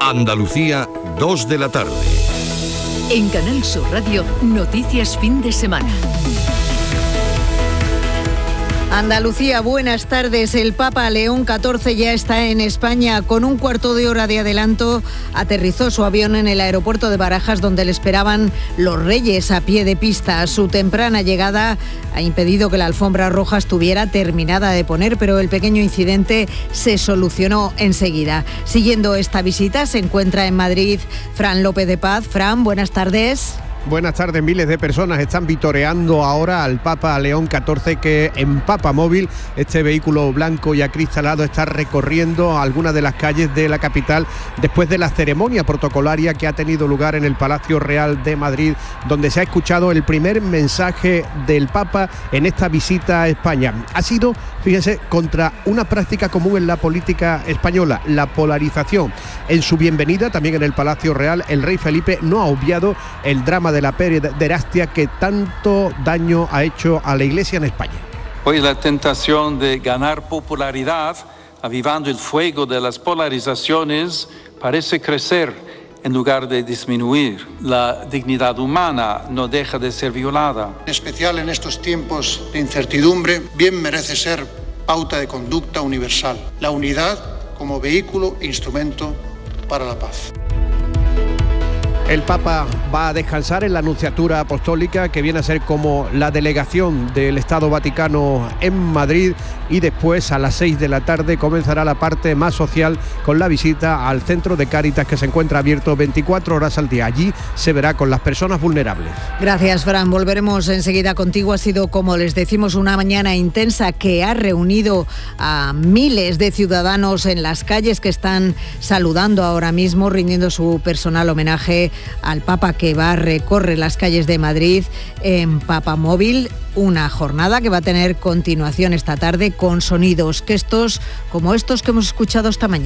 Andalucía, 2 de la tarde. En Canal Sur Radio, Noticias Fin de Semana. Andalucía, buenas tardes. El Papa León XIV ya está en España. Con un cuarto de hora de adelanto, aterrizó su avión en el aeropuerto de Barajas, donde le esperaban los reyes a pie de pista. Su temprana llegada ha impedido que la alfombra roja estuviera terminada de poner, pero el pequeño incidente se solucionó enseguida. Siguiendo esta visita, se encuentra en Madrid Fran López de Paz. Fran, buenas tardes. Buenas tardes. Miles de personas están vitoreando ahora al Papa León XIV, que en Papamóvil, este vehículo blanco y acristalado, está recorriendo algunas de las calles de la capital después de la ceremonia protocolaria que ha tenido lugar en el Palacio Real de Madrid, donde se ha escuchado el primer mensaje del Papa en esta visita a España. Ha sido, fíjense, contra una práctica común en la política española, la polarización. En su bienvenida, también en el Palacio Real, el rey Felipe no ha obviado el drama de la pederastia que tanto daño ha hecho a la Iglesia en España. Hoy la tentación de ganar popularidad, avivando el fuego de las polarizaciones, parece crecer en lugar de disminuir. La dignidad humana no deja de ser violada. En especial en estos tiempos de incertidumbre, bien merece ser pauta de conducta universal. La unidad como vehículo e instrumento para la paz. El Papa va a descansar en la Nunciatura Apostólica, que viene a ser como la delegación del Estado Vaticano en Madrid, y después a las 6 de la tarde comenzará la parte más social con la visita al Centro de Cáritas, que se encuentra abierto 24 horas al día. Allí se verá con las personas vulnerables. Gracias, Fran. Volveremos enseguida contigo. Ha sido, como les decimos, una mañana intensa que ha reunido a miles de ciudadanos en las calles, que están saludando ahora mismo, rindiendo su personal homenaje al Papa, que va a recorrer las calles de Madrid en Papamóvil. Una jornada que va a tener continuación esta tarde con sonidos como estos que hemos escuchado esta mañana.